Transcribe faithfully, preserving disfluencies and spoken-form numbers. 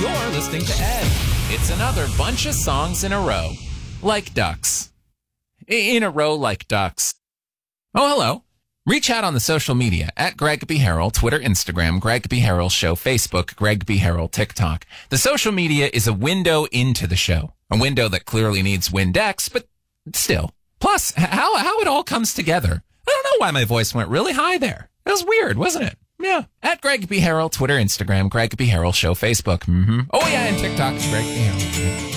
You're listening to Ed. It's another bunch of songs in a row. Like ducks. In a row like ducks. Oh, hello. Reach out on the social media at Greg B. Harrell, Twitter, Instagram, Greg B. Harrell Show, Facebook, Greg B. Harrell, TikTok. The social media is a window into the show. A window that clearly needs Windex, but still. Plus, how, how it all comes together. I don't know why my voice went really high there. It was weird, wasn't it? Yeah. At Greg B. Harrell, Twitter, Instagram, Greg B. Harrell Show, Facebook. Mm-hmm. Oh, yeah, and TikTok, Greg B. Harrell.